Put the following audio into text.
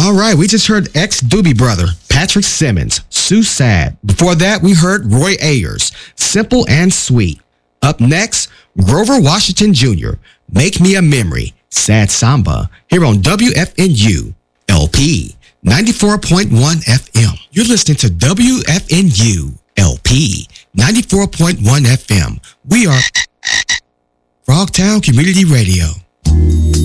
All right, we just heard ex-Doobie Brother, Patrick Simmons, Sue Sad. Before that, we heard Roy Ayers, Simple and Sweet. Up next, Grover Washington Jr., Make Me a Memory, Sad Samba, here on WFNU, LP, 94.1 FM. You're listening to WFNU, LP, 94.1 FM. We are Frogtown Community Radio.